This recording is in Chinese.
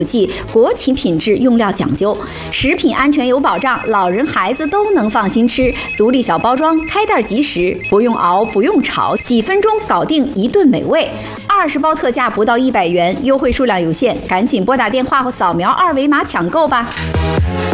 国企品质，用料讲究，食品安全有保障，老人孩子都能放心吃。独立小包装，开袋即食，不用熬，不用炒，几分钟搞定一顿美味。20包特价不到100元，优惠数量有限，赶紧拨打电话或扫描2维码抢购吧。